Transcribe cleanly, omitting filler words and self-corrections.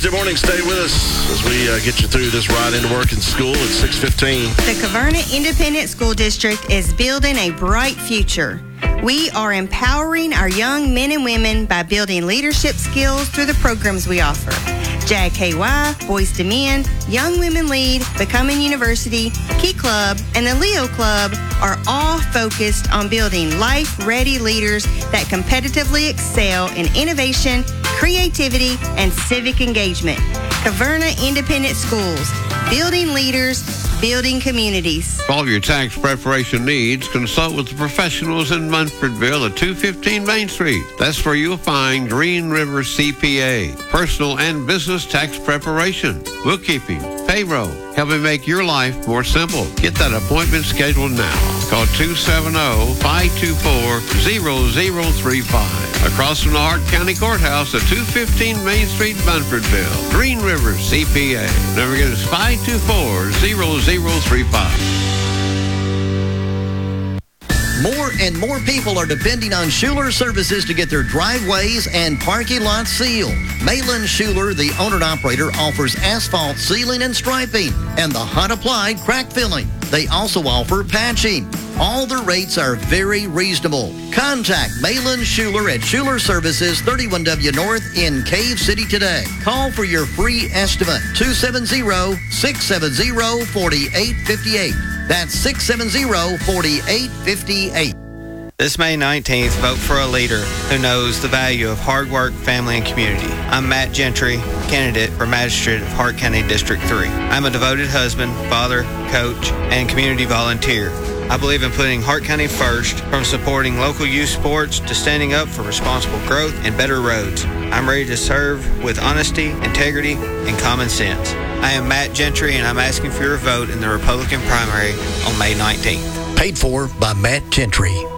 Tuesday morning. Stay with us as we get you through this ride into work and school at 6:15. The Caverna Independent School District is building a bright future. We are empowering our young men and women by building leadership skills through the programs we offer. JKY, Boys to Men, Young Women Lead, Becoming University, Key Club, and the Leo Club are all focused on building life-ready leaders that competitively excel in innovation, creativity, and civic engagement. Caverna Independent Schools, building leaders, building communities. For all your tax preparation needs, consult with the professionals in Munfordville at 215 Main Street. That's where you'll find Green River CPA, personal and business tax preparation, bookkeeping, payroll, helping make your life more simple. Get that appointment scheduled now. Call 270-524-0035. Across from the Hart County Courthouse at 215 Main Street, Munfordville. Green River CPA. Never get us 524-0035. More and more people are depending on Schuler Services to get their driveways and parking lots sealed. Malin Schuler, the owner and operator, offers asphalt sealing and striping and the hot applied crack filling. They also offer patching. All their rates are very reasonable. Contact Malin Schuler at Schuler Services, 31W North in Cave City today. Call for your free estimate, 270-670-4858. That's 670-4858. This May 19th, vote for a leader who knows the value of hard work, family, and community. I'm Matt Gentry, candidate for Magistrate of Hart County District 3. I'm a devoted husband, father, coach, and community volunteer. I believe in putting Hart County first, from supporting local youth sports to standing up for responsible growth and better roads. I'm ready to serve with honesty, integrity, and common sense. I am Matt Gentry, and I'm asking for your vote in the Republican primary on May 19th. Paid for by Matt Gentry.